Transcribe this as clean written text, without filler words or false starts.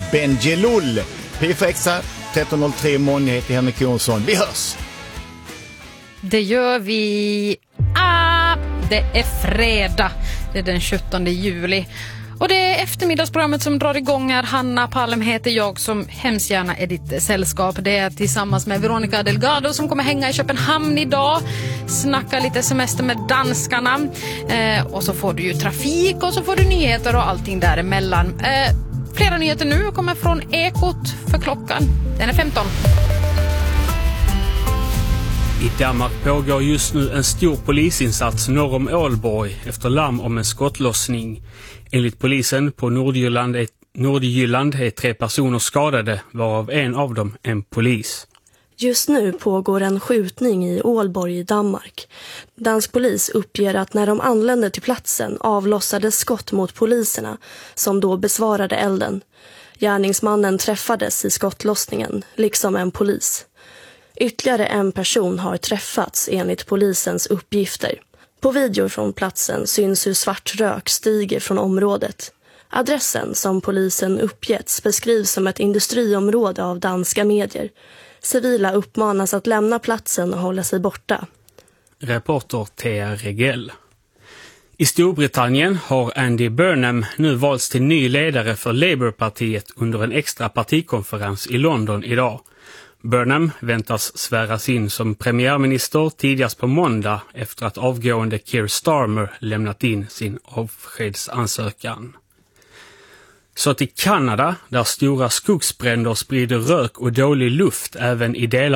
Bendjelloul. P4X 13.03 morgon, jag heter Henrik Jonsson. Vi hörs! Det gör vi. Det är fredag. Det är den 17 juli. Och det är eftermiddagsprogrammet som drar igång här. Hanna Palm heter jag som hemskt gärna är ditt sällskap. Det är tillsammans med Veronica Delgado som kommer hänga i Köpenhamn idag. Snacka lite semester med danskarna. Och så får du ju trafik och så får du nyheter och allting däremellan. Flera nyheter nu kommer från Ekot för klockan. Den är 15. I Danmark pågår just nu en stor polisinsats norr om Ålborg efter larm om en skottlossning. Enligt polisen på Nordjylland är 3 personer skadade, varav en av dem en polis. Just nu pågår en skjutning i Ålborg i Danmark. Dansk polis uppger att när de anlände till platsen avlossades skott mot poliserna som då besvarade elden. Gärningsmannen träffades i skottlossningen, liksom en polis. Ytterligare en person har träffats enligt polisens uppgifter. På videor från platsen syns hur svart rök stiger från området. Adressen som polisen uppgetts beskrivs som ett industriområde av danska medier. Civila uppmanas att lämna platsen och hålla sig borta. Reporter Thea Regell. I Storbritannien har Andy Burnham nu valts till ny ledare för Labourpartiet under en extra partikonferens i London idag. Burnham väntas sväras in som premiärminister tidigast på måndag efter att avgående Keir Starmer lämnat in sin avskedsansökan. Så till Kanada, där stora skogsbränder sprider rök och dålig luft även i delar